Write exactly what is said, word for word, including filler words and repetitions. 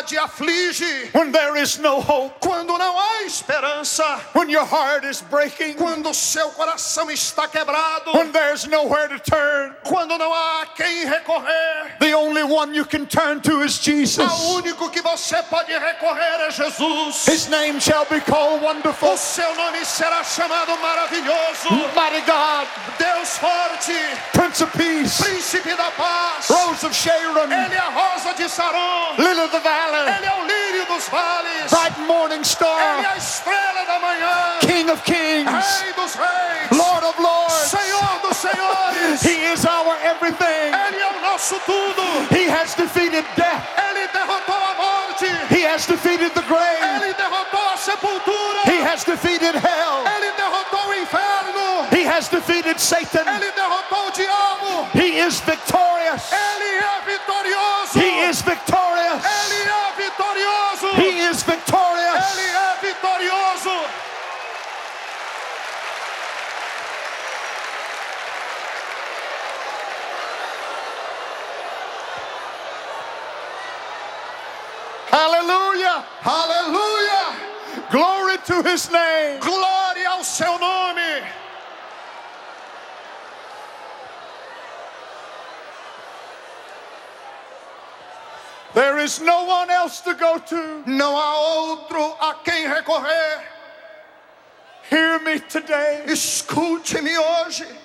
tempestade aflige, when there is no hope, quando não há esperança, when your heart is breaking, quando seu coração está quebrado, when there's nowhere to turn, quando não há a quem recorrer, the only one you can turn to is Jesus. o único que você pode recorrer é Jesus. His name shall be called Wonderful, O seu nome será chamado maravilhoso, Mighty God, Deus forte, Prince of Peace, príncipe da paz. Rose of Sharon, Ele é a rosa de Saron, Lily of the Valley, ele é o lírio dos vales, bright morning ele é star, a estrela da manhã, King of kings, Rei dos reis, Lord of lords. Senhor dos senhores. He is our everything. Ele é o nosso tudo. He has defeated death. Ele derrotou a morte. He has defeated the grave. Ele derrotou a sepultura. He has defeated hell. Ele derrotou o inferno. He has defeated Satan. Ele derrotou o diabo. He is victorious. Ele é vitorioso. He is victorious. Ele é vitorioso. He is victorious. Ele é vitorioso. Hallelujah. Aleluia. Glory to his name. Glória ao seu nome. There is no one else to go to. Não há outro a quem recorrer. Hear me today. Escute-me hoje.